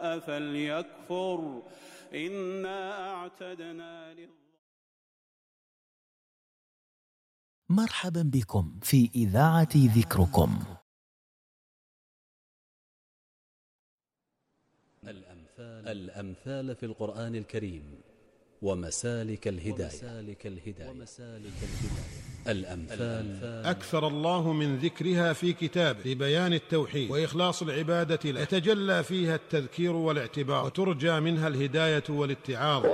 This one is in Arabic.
شاء فليكفر إنا أعتدنا مرحبا بكم في إذاعة ذكركم. الأمثال في القرآن الكريم ومسالك الهداية. الأمثال أكثر الله من ذكرها في كتابه لبيان التوحيد وإخلاص العبادة له، يتجلى فيها التذكير والاعتبار، وترجى منها الهداية والاتعاظ.